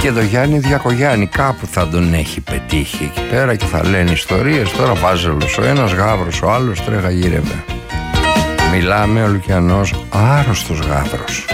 Και το Γιάννη Διακογιάννη κάπου θα τον έχει πετύχει εκεί πέρα και θα λένε ιστορίες. Τώρα βάζελος ο ένας, γάβρος ο άλλος, τρέχα γύρευε. Μιλάμε ο Λουκιανός άρρωστος γάβρος.